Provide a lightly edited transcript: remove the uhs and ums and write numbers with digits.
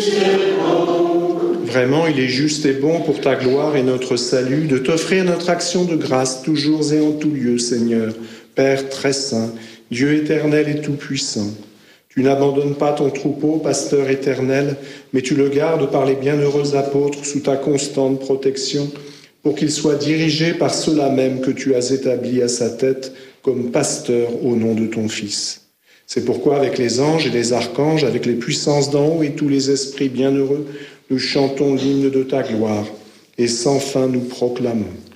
Vraiment, il est juste et bon pour ta gloire et notre salut de t'offrir notre action de grâce toujours et en tout lieu, Seigneur, Père très saint, Dieu éternel et tout-puissant. Tu n'abandonnes pas ton troupeau, pasteur éternel, mais tu le gardes par les bienheureux apôtres sous ta constante protection, pour qu'il soit dirigé par ceux-là même que tu as établis à sa tête comme pasteur au nom de ton Fils. C'est pourquoi avec les anges et les archanges, avec les puissances d'en haut et tous les esprits bienheureux, nous chantons l'hymne de ta gloire et sans fin nous proclamons.